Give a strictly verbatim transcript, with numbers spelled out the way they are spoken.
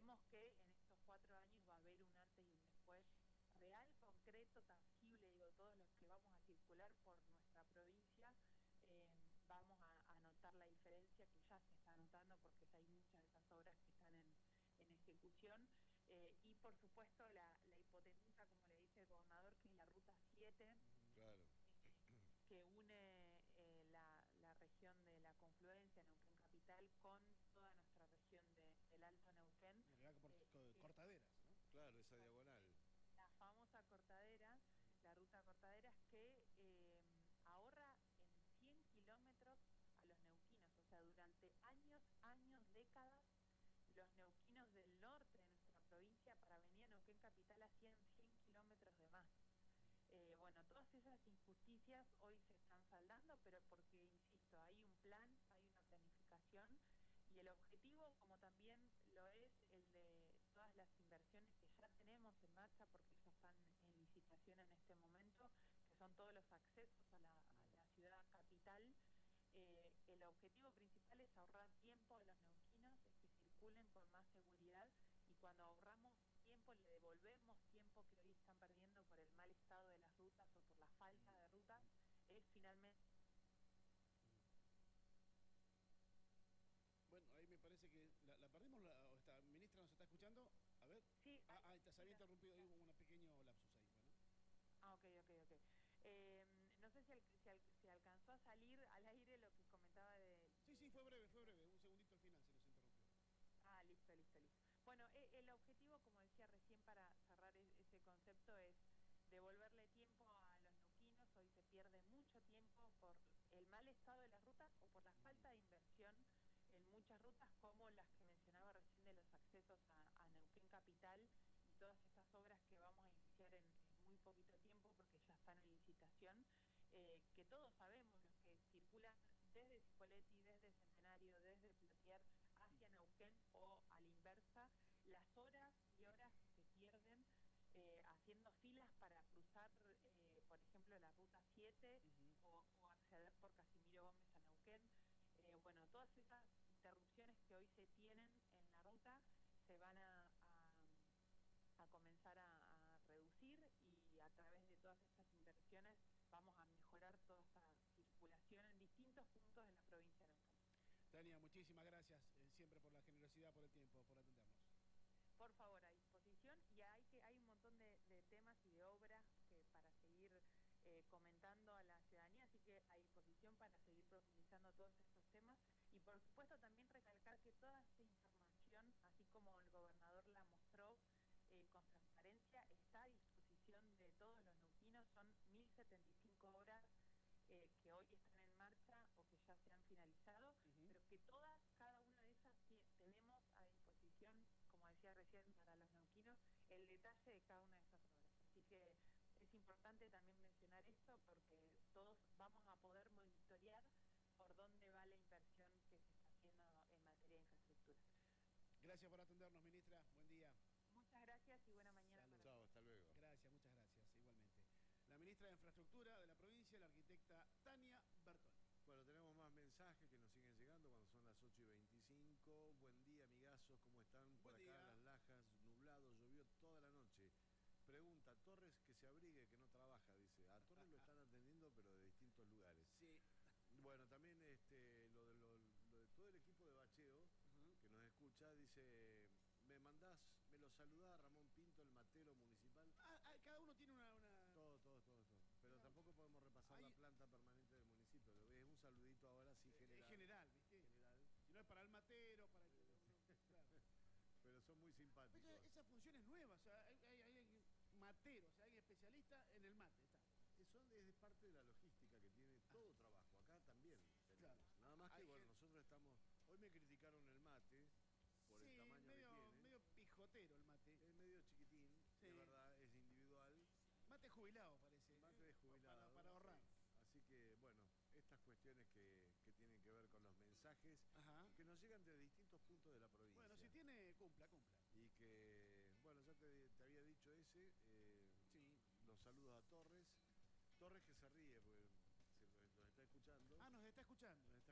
creemos que en estos cuatro años va a haber un antes y un después real, concreto, tangible. Digo, todos los que vamos a circular por nuestra provincia eh, vamos a, a notar la diferencia que ya se está notando, porque ya hay muchas de esas obras que están en, en ejecución. Eh, y por supuesto la, la hipotenusa, como le dice el gobernador, que es la ruta siete, Claro. eh, que une eh, la, la región de la confluencia, Neuquén Capital, con toda nuestra región de, del Alto Neuquén. Lo que va por Eh, co- que, cortaderas, ¿no? Claro, esa bueno, diagonal. la famosa cortadera, la ruta cortaderas, que eh, ahorra en cien kilómetros a los neuquinos. O sea, durante años, años, décadas, los neuquinos del norte de nuestra provincia para venir a Neuquén Capital hacían cien kilómetros de más. Eh, bueno, todas esas injusticias hoy se están saldando, pero porque, insisto, hay un plan, hay una planificación, y el objetivo, como también lo es el de todas las inversiones que ya tenemos en marcha, porque ya están en licitación en este momento, que son todos los accesos a la, a la ciudad capital. Eh, el objetivo principal es ahorrar tiempo a los neuquinos, es que circulen con más seguridad, y cuando ahorramos tiempo le devolvemos tiempo que hoy están perdiendo por el mal estado de las rutas o por la falta de rutas, es finalmente... Bueno, ahí me parece que la, la perdimos, la, o esta ministra nos está escuchando. A ver. Sí, Ah, ay, ah, se sí, había la- interrumpido, ahí la- hubo un pequeño lapsus ahí, bueno. Ah, ok, ok, ok. Eh, no sé si, al, si, al, si alcanzó a salir al aire lo que comentaba de... Sí, de sí, fue los breve, fue accesos. breve. Un segundito al final se nos interrumpió. Ah, listo, listo, listo. Bueno, eh, el objetivo, como decía recién, para cerrar es, ese concepto, es devolverle tiempo a los neuquinos. Hoy se pierde mucho tiempo por el mal estado de las rutas o por la falta de inversión en muchas rutas, como las que mencionaba recién de los accesos a, a Neuquén Capital, y todas estas obras que vamos a iniciar en, en muy poquito tiempo, porque ya están en licitación, eh, que todos sabemos, los que circulan desde Cipolletti, desde Centenario, desde Plotier hacia Neuquén o a la inversa, las horas y horas que se pierden eh, haciendo filas para cruzar, eh, por ejemplo, la ruta siete, Uh-huh. o, o acceder por Casimiro Gómez a Neuquén. Eh, bueno, todas esas interrupciones que hoy se tienen en la ruta se van a, a, a comenzar a, a reducir, y a través de todas estas inversiones vamos a mejorar toda esa circulación en distintos puntos de la provincia de Neuquén. Tania, muchísimas gracias eh, siempre por la generosidad, por el tiempo, por atendernos. Por favor, a disposición, y hay que hay un montón de, de temas y de obras que para seguir eh, comentando a la ciudadanía, así que a disposición para seguir profundizando todos estos temas. Y por supuesto también recalcar que toda esta información, así como el gobernador la mostró eh, con transparencia, está a disposición de todos los neuquinos. Son mil setenta y cinco obras eh, que hoy están en marcha o que ya se han finalizado, Uh-huh. pero que todas, cada una de esas tenemos a disposición, como decía recién, para los neuquinos, el detalle de cada una de esas obras. Así que es importante también mencionar esto, porque todos vamos a poder monitorear por dónde va la inversión que se está haciendo en materia de infraestructura. Gracias por atendernos, ministra. Buen día. Muchas gracias y buena mañana Salud. para Chao, todos. hasta luego. Gracias, muchas gracias, igualmente. La ministra de Infraestructura de la provincia, la arquitecta Tania Bertoni. Bueno, tenemos más mensajes que nos siguen llegando cuando son las ocho y veinticinco. Buen día, amigazos, ¿cómo están? Por Buen acá, día. Las Lajas, nublado, llovió toda la noche. Pregunta, Torres que se abrigue, que no trabaja, dice. A Torres lo están atendiendo, pero de distintos lugares. Sí. Bueno, también este, lo, de, lo, lo de todo el equipo de bacheo Uh-huh. que nos escucha, dice, me mandás, me lo saludás, Ramón Pinto, el matero municipal. Ah, ah, cada uno tiene una... una... Todo, todo, todo, todo. Pero No. tampoco podemos repasar Hay... la planta permanente del municipio. Es un saludito ahora, sí, general. Es general, ¿viste? General. Si no es para el matero, para el... Claro. Pero son muy simpáticos. Pero esa función es nueva, o sea, hay, hay, hay matero, o sea, hay especialista en el mate, está. Son, es parte de la logística que tiene todo ah. trabajo. Acá también tenemos. Claro. Nada más que, hay bueno, que... nosotros estamos... Hoy me criticaron el mate por sí, el tamaño medio, que tiene. medio pijotero el mate. Es medio chiquitín, sí. De verdad, es individual. Mate jubilado, parece. Mate de jubilado. Para, para ahorrar. Sí. Así que, bueno, estas cuestiones que, que tienen que ver con los mensajes, ajá, que nos llegan de distintos puntos de la provincia. Bueno, si tiene, cumpla, cumpla. Y que, bueno, ya te, te había dicho ese. Eh, sí. Los saludos a Torres. Torres que se ríe, porque se nos está escuchando. Ah, nos está escuchando. Nos está